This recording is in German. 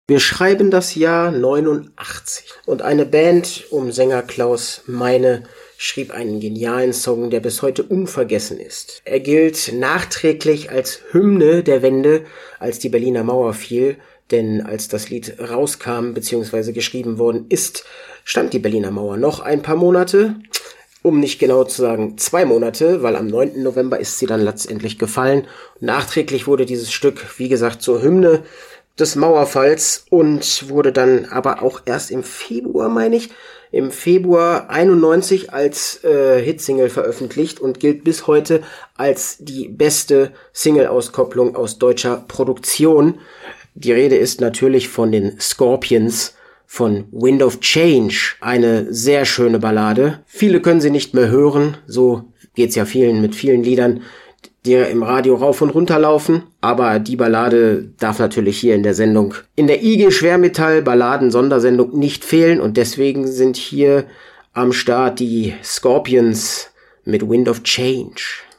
Wir schreiben das Jahr 89 und eine Band um Sänger Klaus Meine schrieb einen genialen Song, der bis heute unvergessen ist. Er gilt nachträglich als Hymne der Wende, als die Berliner Mauer fiel, denn als das Lied rauskam bzw. geschrieben worden ist, stand die Berliner Mauer noch ein paar Monate, um nicht genau zu sagen 2 Monate, weil am 9. November ist sie dann letztendlich gefallen. Nachträglich wurde dieses Stück, wie gesagt, zur Hymne des Mauerfalls und wurde dann aber auch erst im Februar, meine ich, im Februar 91 als Hitsingle veröffentlicht und gilt bis heute als die beste Single-Auskopplung aus deutscher Produktion. Die Rede ist natürlich von den Scorpions, von Wind of Change, eine sehr schöne Ballade. Viele können sie nicht mehr hören, so geht's ja vielen mit vielen Liedern, die im Radio rauf und runter laufen, aber die Ballade darf natürlich hier in der Sendung, in der IG Schwermetall Balladen Sondersendung nicht fehlen und deswegen sind hier am Start die Scorpions mit Wind of Change.